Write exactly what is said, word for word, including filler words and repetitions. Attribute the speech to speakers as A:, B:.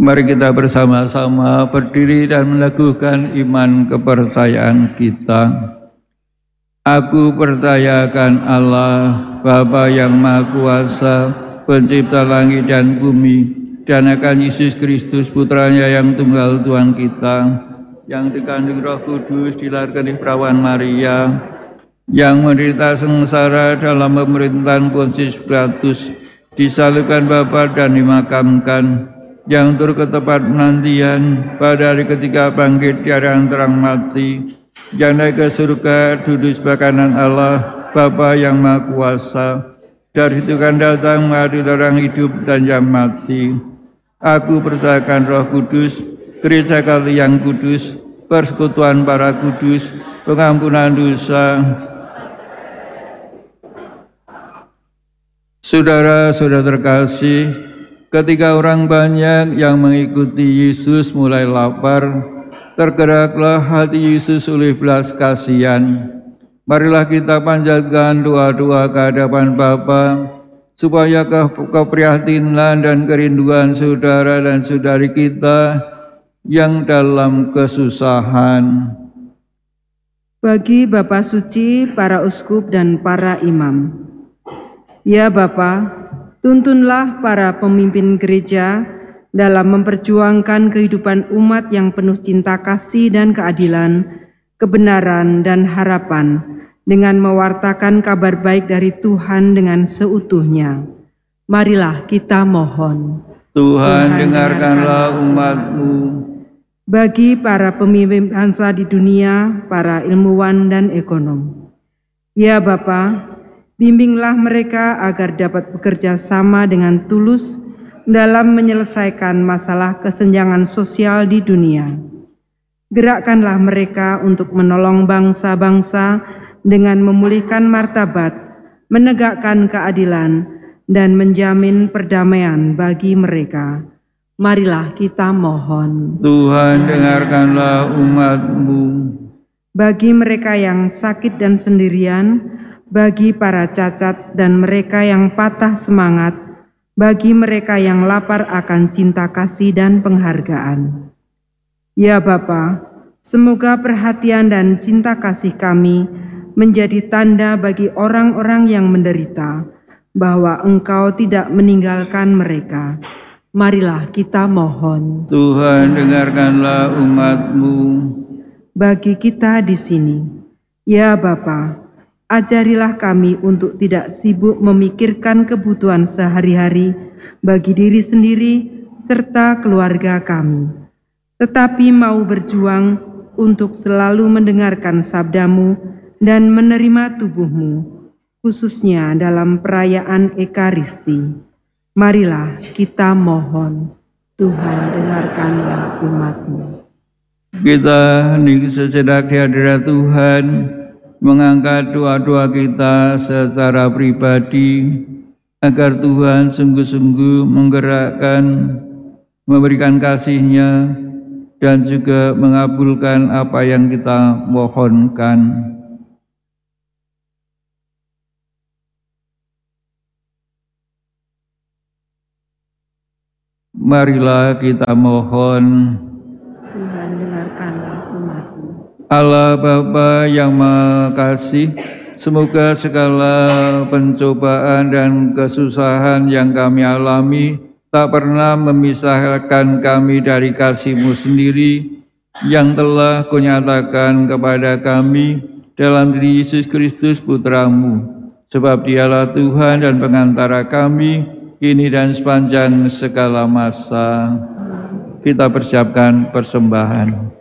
A: Mari kita bersama-sama berdiri dan meneguhkan iman kepercayaan kita. Aku percayakan Allah, Bapa yang Maha Kuasa, pencipta langit dan bumi, dan akan Yesus Kristus, putranya yang tunggal Tuhan kita, yang dikandung Roh Kudus, dilahirkan di perawan Maria, yang menderita sengsara dalam pemerintahan Pontius Pilatus, disalibkan Bapa dan dimakamkan, yang turut ke tempat penantian, pada hari ketiga bangkit dari antara mati, yang naik ke surga, duduk sebelah kanan Allah, Bapa yang Maha Kuasa. Dari situ kan datang mengadili orang hidup dan yang mati. Aku percayakan Roh Kudus, Gereja Katolik yang kudus, persekutuan para kudus, pengampunan dosa. Saudara-saudara terkasih, ketika orang banyak yang mengikuti Yesus mulai lapar, tergeraklah hati Yesus oleh belas kasihan. Marilah kita panjatkan doa-doa ke hadapan Bapa, supaya ke keprihatinan dan kerinduan saudara dan saudari kita yang dalam kesusahan.
B: Bagi Bapa Suci, para uskup dan para imam. Ya Bapa, tuntunlah para pemimpin gereja dalam memperjuangkan kehidupan umat yang penuh cinta kasih dan keadilan, kebenaran dan harapan, dengan mewartakan kabar baik dari Tuhan dengan seutuhnya. Marilah kita mohon.
A: Tuhan, Tuhan dengarkanlah umat-Mu.
B: Bagi para pemimpin bangsa di dunia, para ilmuwan dan ekonom. Ya Bapa, bimbinglah mereka agar dapat bekerja sama dengan tulus dalam menyelesaikan masalah kesenjangan sosial di dunia. Gerakkanlah mereka untuk menolong bangsa-bangsa dengan memulihkan martabat, menegakkan keadilan, dan menjamin perdamaian bagi mereka. Marilah kita mohon.
A: Tuhan, dengarkanlah umat-Mu.
B: Bagi mereka yang sakit dan sendirian, bagi para cacat dan mereka yang patah semangat, bagi mereka yang lapar akan cinta kasih dan penghargaan. Ya Bapa, semoga perhatian dan cinta kasih kami menjadi tanda bagi orang-orang yang menderita, bahwa Engkau tidak meninggalkan mereka. Marilah kita mohon.
A: Tuhan, dengarkanlah umat-Mu.
B: Bagi kita di sini, ya Bapa, ajarilah kami untuk tidak sibuk memikirkan kebutuhan sehari-hari bagi diri sendiri serta keluarga kami, tetapi mau berjuang untuk selalu mendengarkan sabda-Mu dan menerima tubuh-Mu, khususnya dalam perayaan Ekaristi. Marilah kita mohon. Tuhan, dengarkanlah umat-Mu.
A: Kita hening sejenak di hadirat Tuhan, mengangkat doa-doa kita secara pribadi, agar Tuhan sungguh-sungguh menggerakkan, memberikan kasih-Nya, dan juga mengabulkan apa yang kita mohonkan. Marilah kita mohon.
B: Tuhan, dengarkanlah umat-Mu.
A: Allah Bapa yang Maha Kasih, semoga segala pencobaan dan kesusahan yang kami alami tak pernah memisahkan kami dari kasih-Mu sendiri yang telah Kau nyatakan kepada kami dalam diri Yesus Kristus Putra-Mu. Sebab Dialah Tuhan dan pengantara kami, kini dan sepanjang segala masa. Kita persiapkan persembahan.